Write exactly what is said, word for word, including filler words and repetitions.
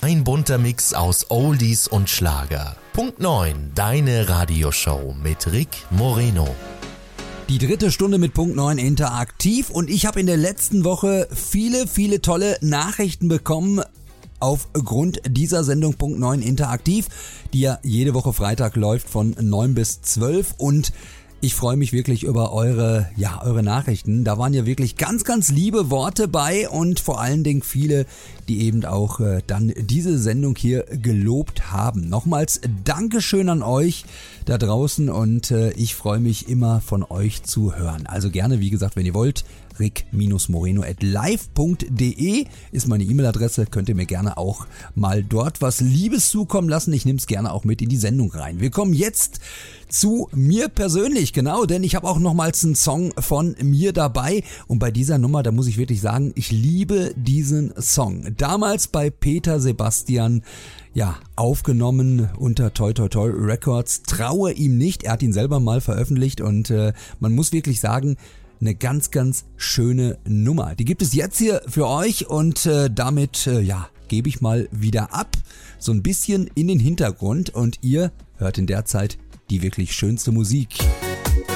Ein bunter Mix aus Oldies und Schlager. Punkt neun, deine Radioshow mit Rick Moreno. Die dritte Stunde mit Punkt neun interaktiv und ich habe in der letzten Woche viele, viele tolle Nachrichten bekommen aufgrund dieser Sendung Punkt neun interaktiv, die ja jede Woche Freitag läuft von neun bis zwölf und ich freue mich wirklich über eure, ja, eure Nachrichten. Da waren ja wirklich ganz, ganz liebe Worte bei und vor allen Dingen viele, die eben auch äh, dann diese Sendung hier gelobt haben. Nochmals Dankeschön an euch da draußen und äh, ich freue mich immer von euch zu hören. Also gerne, wie gesagt, wenn ihr wollt, rick moreno at live punkt de ist meine E-Mail-Adresse. Könnt ihr mir gerne auch mal dort was Liebes zukommen lassen. Ich nehme es gerne auch mit in die Sendung rein. Wir kommen jetzt zu mir persönlich, genau, denn ich habe auch nochmals einen Song von mir dabei und bei dieser Nummer, da muss ich wirklich sagen, ich liebe diesen Song. Damals bei Peter Sebastian, ja, aufgenommen unter Toi Toi Toi Records, traue ihm nicht, er hat ihn selber mal veröffentlicht und äh, man muss wirklich sagen, eine ganz, ganz schöne Nummer. Die gibt es jetzt hier für euch und äh, damit, äh, ja, gebe ich mal wieder ab, so ein bisschen in den Hintergrund und ihr hört in der Zeit die wirklich schönste Musik.